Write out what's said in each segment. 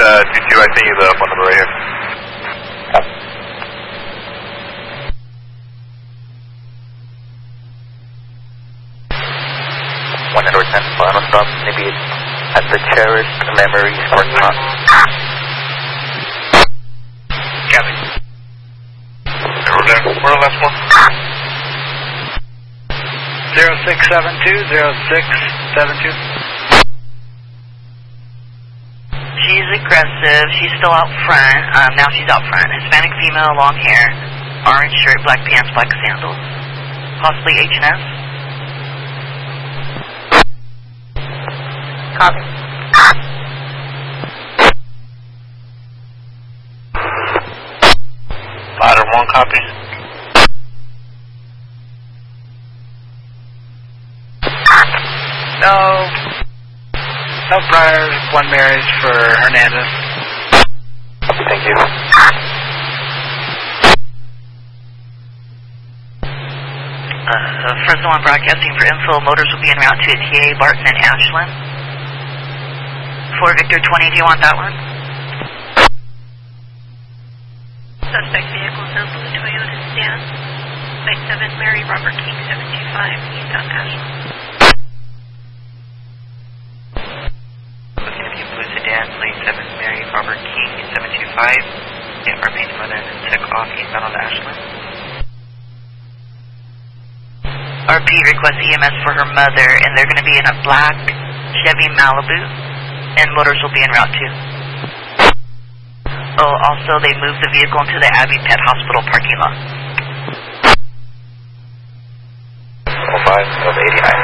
22, I sent you the phone number right here. 110, final stop, maybe at the Cherished Memories parking lot. Copy. We're the last one. 0672, 0672. She's aggressive. She's still out front. Now she's out front. Hispanic female, long hair, orange shirt, black pants, black sandals. Possibly H&S. Copy. Ladder 1, copy. No priors, one marriage for Hernandez. Thank you. Fresno One broadcasting for info. Motors will be en route to TA, Barton, and Ashland. For Victor 20, do you want that one? Suspect vehicle is blue Toyota sedan. Site 7, Mary Robert King, 725, eastbound Ashland. Looking to be blue sedan, plate 7, Mary Robert King, 725. Get our main mother and then took off eastbound on Ashland. RP requests EMS for her mother, and they're going to be in a black Chevy Malibu, and motors will be en route too. Oh, also they moved the vehicle into the Abbey Pet Hospital parking lot. 05 of 89.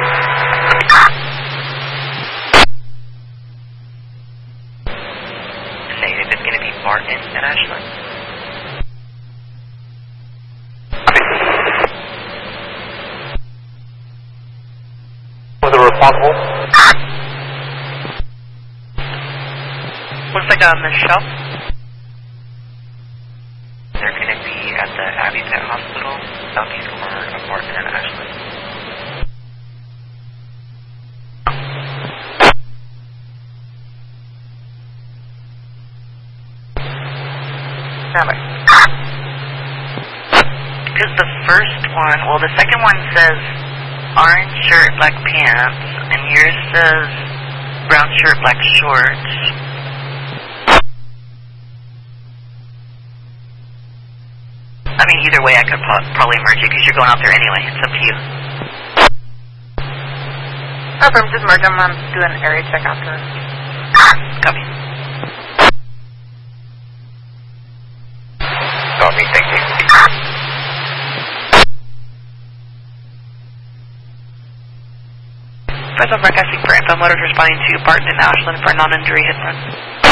Negative is going to be Barton and Ashland. Was it responsible? Looks like Michelle. They're going to be at the Abbey Pet Hospital, southeast corner of Barton and Ashland. Because the first one, well, the second one says orange shirt, black pants, and yours says brown shirt, black shorts. I mean, either way, I could probably merge it because you're going out there anyway. It's up to you. Affirm, just merge them. I'm doing an area check after. Copy. Copy, thank you. Fresno broadcasting for info. Motors responding to Barton and Ashland for a non-injury hit run.